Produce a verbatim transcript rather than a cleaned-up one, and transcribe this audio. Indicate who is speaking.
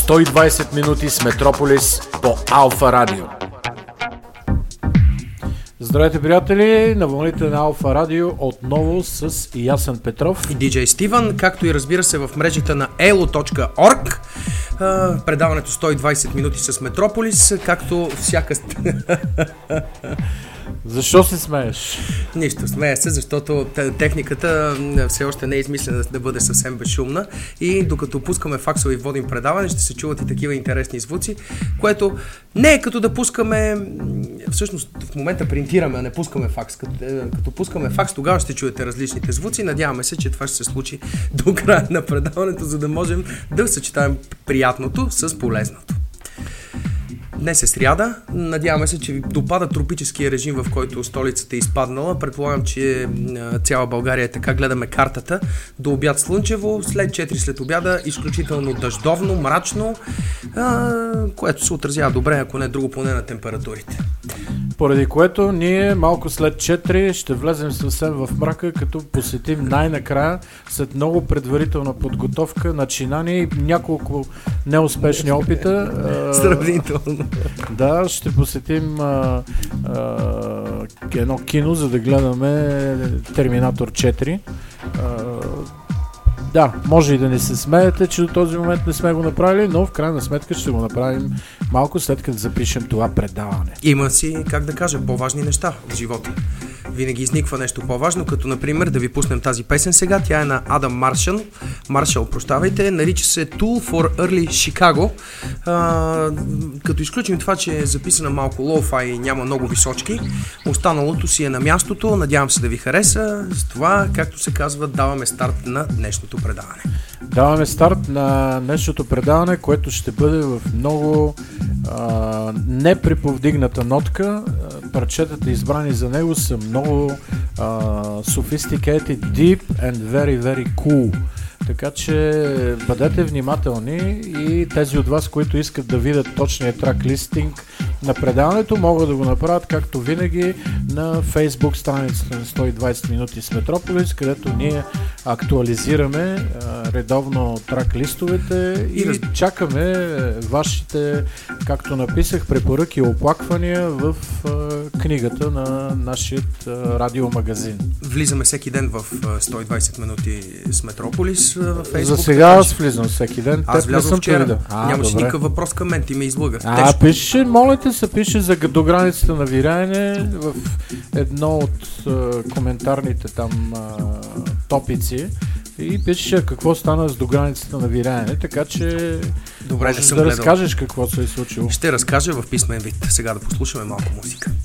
Speaker 1: сто и двайсет минути с Метрополис по Алфа Радио. Здравейте, приятели! На вълните на Алфа Радио отново с Ясен Петров
Speaker 2: и диджей Стивън, както и разбира се в мрежата на elo точка org. Предаването сто и двайсет минути с Метрополис, както всяка...
Speaker 1: Защо се смееш?
Speaker 2: Нищо, смея се, защото техниката все още не е измислена да бъде съвсем безшумна и докато пускаме факсови и водим предаване, ще се чуват и такива интересни звуци, което не е като да пускаме, всъщност в момента принтираме, а не пускаме факс. Като, като пускаме факс, тогава ще чуете различните звуци. Надяваме се, че това ще се случи до края на предаването, за да можем да съчетаем приятното с полезното. Днес е сряда. Надяваме се, че ви допада тропическия режим, в който столицата е изпаднала. Предполагам, че цяла България е така. Гледаме картата. До обяд слънчево, след четири след обяда изключително дъждовно, мрачно, което се отразява добре, ако не друго, поне на температурите.
Speaker 1: Поради което ние малко след четири ще влезем съвсем в мрака, като посетим най-накрая, след много предварителна подготовка, начинание и няколко неуспешни опита.
Speaker 2: Сравнително.
Speaker 1: Да, ще посетим а, а, едно кино, за да гледаме Терминатор четири. А, да, може и да не се смеете, че до този момент не сме го направили, но в крайна сметка ще го направим малко след като запишем това предаване.
Speaker 2: Има си, как да кажа, по-важни неща в живота. Винаги изниква нещо по-важно, като например да ви пуснем тази песен сега. Тя е на Адам Маршал, Маршал, прощавайте, нарича се Tool for Early Chicago. А, като изключим това, че е записана малко лоу-фай и няма много височки, останалото си е на мястото. Надявам се да ви хареса. С това, както се казва, даваме старт на днешното предаване.
Speaker 1: Даваме старт на днешното предаване, което ще бъде в много а, неприповдигната нотка. Парчетата, избрани за него, са много uh, sophisticated, deep and very, very cool. Така че бъдете внимателни и тези от вас, които искат да видят точния трак листинг на предаването, могат да го направят както винаги на Facebook страницата на сто и двайсет минути с Метрополис, където ние актуализираме а, редовно трак листовете и, и раз... чакаме вашите, както написах, препоръки и оплаквания в а, книгата на нашия радиомагазин.
Speaker 2: Влизаме всеки ден в сто и двайсет минути с Метрополис в Facebook.
Speaker 1: За сега аз влизам всеки ден.
Speaker 2: Аз влязох вчера. Нямаш никакъв въпрос към мен, ти ме излъга.
Speaker 1: А, пише, моля те се, пише за до границата на вираене в едно от uh, коментарните там uh, топици и пише какво стана с до границата на вираене, така че
Speaker 2: добре,
Speaker 1: можеш
Speaker 2: да, съм
Speaker 1: да
Speaker 2: гледал.
Speaker 1: Разкажеш какво се е случило.
Speaker 2: Ще разкажа в писмен вид. Сега да послушаме малко музика.